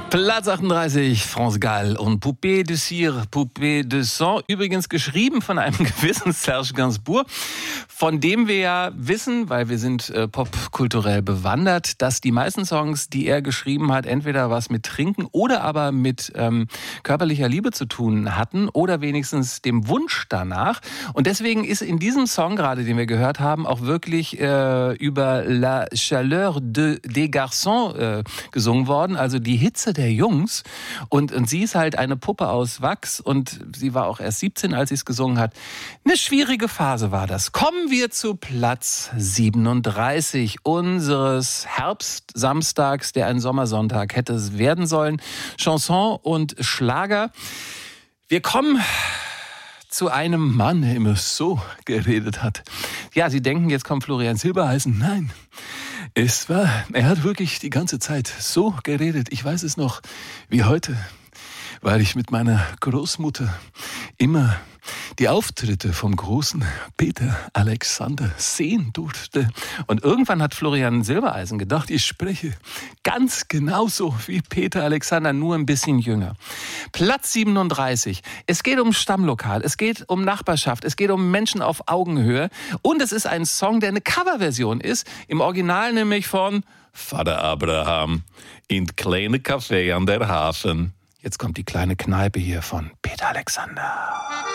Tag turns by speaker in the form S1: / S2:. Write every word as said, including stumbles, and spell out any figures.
S1: Platz achtunddreißig, France Gall und Poupée de Cire, Poupée de Sang. Übrigens geschrieben von einem gewissen Serge Gainsbourg, von dem wir ja wissen, weil wir sind äh, popkulturell bewandert, dass die meisten Songs, die er geschrieben hat, entweder was mit Trinken oder aber mit ähm, körperlicher Liebe zu tun hatten oder wenigstens dem Wunsch danach. Und deswegen ist in diesem Song gerade, den wir gehört haben, auch wirklich äh, über la chaleur de, des garçons äh, gesungen worden, also die Hitze der Jungs. Und, und sie ist halt eine Puppe aus Wachs und sie war auch erst siebzehn, als sie es gesungen hat. Eine schwierige Phase war das. Kommen wir zu Platz siebenunddreißig unseres Herbstsamstags, der ein Sommersonntag hätte werden sollen. Chanson und Schlager. Wir kommen zu einem Mann, der immer so geredet hat. Ja, Sie denken, jetzt kommt Florian Silbereisen. Nein, es war, er hat wirklich die ganze Zeit so geredet. Ich weiß es noch wie heute, weil ich mit meiner Großmutter immer die Auftritte vom großen Peter Alexander sehen durfte. Und irgendwann hat Florian Silbereisen gedacht, ich spreche ganz genauso wie Peter Alexander, nur ein bisschen jünger. Platz siebenunddreißig. Es geht um Stammlokal, es geht um Nachbarschaft, es geht um Menschen auf Augenhöhe. Und es ist ein Song, der eine Coverversion ist, im Original nämlich von Vater Abraham in kleine Café an der Hafen. Jetzt kommt die kleine Kneipe hier von Peter Alexander.